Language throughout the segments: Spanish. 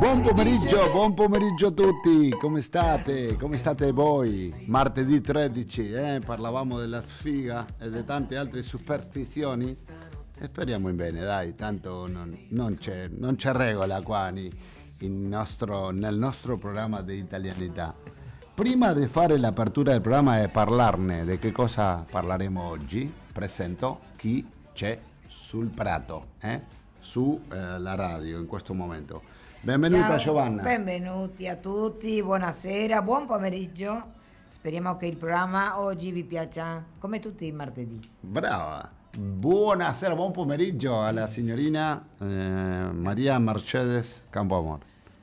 Buon pomeriggio a tutti, come state? Come state voi? Martedì 13, parlavamo della sfiga e di tante altre superstizioni e speriamo in bene, dai, tanto non c'è regola qua nel nostro programma di italianità. Prima di fare l'apertura del programma e parlarne di che cosa parleremo oggi, presento chi c'è sul prato, sulla radio in questo momento. Benvenuta. Ciao, Giovanna. Benvenuti a tutti, buonasera, buon pomeriggio. Speriamo che il programma oggi vi piaccia come tutti i martedì. Brava. Buonasera, buon pomeriggio alla signorina Maria Mercedes Campoamor.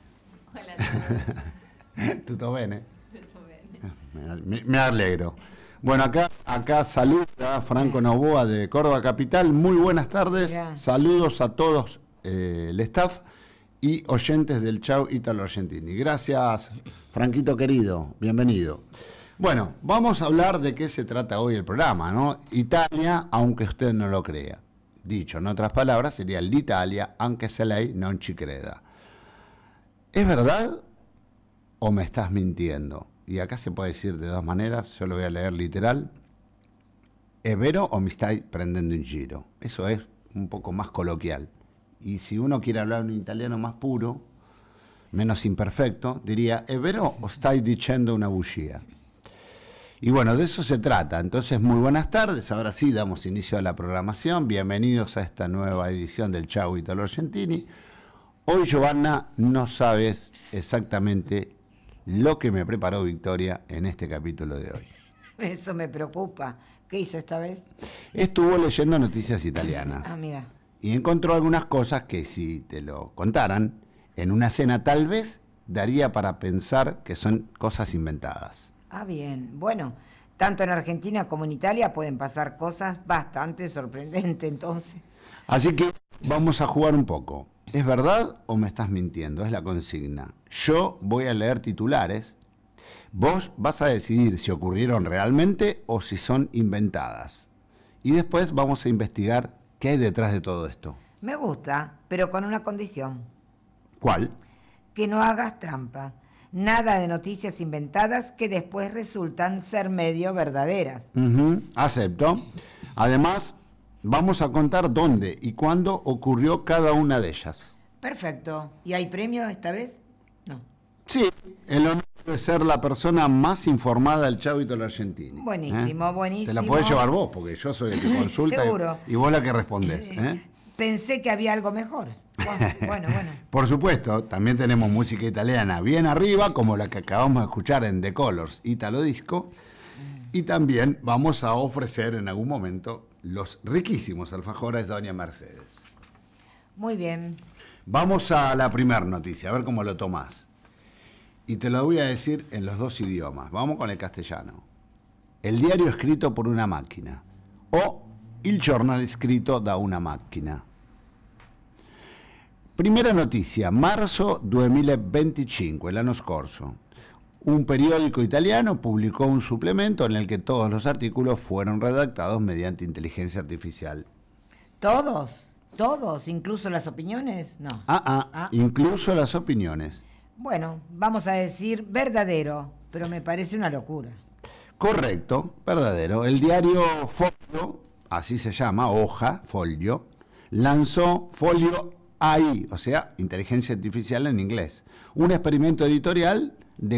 Hola. ¿Tutto bene? Tutto bene. Me alegro. Bueno, acá saluda Franco Novoa de Córdoba Capital. Muy buenas tardes. Yeah. Saludos a todos el staff y oyentes del Chau Italo Argentini. Gracias, Franquito querido. Bienvenido. Bueno, vamos a hablar de qué se trata hoy el programa, ¿no? Italia, aunque usted no lo crea. Dicho en otras palabras, sería l'Italia, anche se lei non ci creda. ¿Es verdad o me estás mintiendo? Y acá se puede decir de dos maneras, yo lo voy a leer literal. ¿Es vero o mi stai prendendo in giro? Eso es un poco más coloquial. Y si uno quiere hablar un italiano más puro, menos imperfecto, diría, ¿es vero o stai dicendo una bugia? Y bueno, de eso se trata. Entonces, muy buenas tardes. Ahora sí, damos inicio a la programación. Bienvenidos a esta nueva edición del Chau Italo Argentini. Hoy, Giovanna, no sabes exactamente lo que me preparó Victoria en este capítulo de hoy. Eso me preocupa. ¿Qué hizo esta vez? Estuvo leyendo noticias italianas. Ah, mira. Y encontró algunas cosas que si te lo contaran, en una cena tal vez daría para pensar que son cosas inventadas. Ah, bien. Bueno, tanto en Argentina como en Italia pueden pasar cosas bastante sorprendentes, entonces. Así que vamos a jugar un poco. ¿Es verdad o me estás mintiendo? Es la consigna. Yo voy a leer titulares. Vos vas a decidir si ocurrieron realmente o si son inventadas. Y después vamos a investigar qué hay detrás de todo esto. Me gusta, pero con una condición. ¿Cuál? Que no hagas trampa. Nada de noticias inventadas que después resultan ser medio verdaderas. Acepto. Además, vamos a contar dónde y cuándo ocurrió cada una de ellas. Perfecto. ¿Y hay premio esta vez? No. Sí, el honor de ser la persona más informada del Chau Italo Argentini. Buenísimo, buenísimo. Te la podés llevar vos, porque yo soy el que consulta Seguro. y vos la que respondés. Pensé que había algo mejor. Bueno. Por supuesto, también tenemos música italiana bien arriba, como la que acabamos de escuchar en The Colors, Italo Disco. Y también vamos a ofrecer en algún momento los riquísimos alfajores Doña Mercedes. Muy bien. Vamos a la primera noticia, a ver cómo lo tomás. Y te lo voy a decir en los dos idiomas. Vamos con el castellano. El diario escrito por una máquina o il giornale scritto da una macchina. Primera notizia, marzo 2025, l'anno scorso. Un periódico italiano publicó un suplemento en el que todos los artículos fueron redactados mediante inteligencia artificial. ¿Todos? ¿Todos? ¿Incluso las opiniones? No. Incluso las opiniones. Bueno, vamos a decir verdadero, pero me parece una locura. Correcto, verdadero. El diario Foglio, así se llama, hoja, Foglio, lanzó Foglio AI, o sea, inteligencia artificial en inglés, un experimento editorial